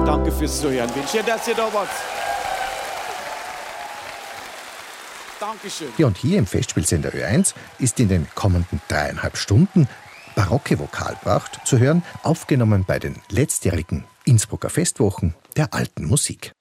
Danke fürs Zuhören. Schön, dass ihr da wart. Dankeschön. Ja, und hier im Festspielsender Ö1 ist in den kommenden 3,5 Stunden barocke Vokalpracht zu hören, aufgenommen bei den letztjährigen Innsbrucker Festwochen der alten Musik.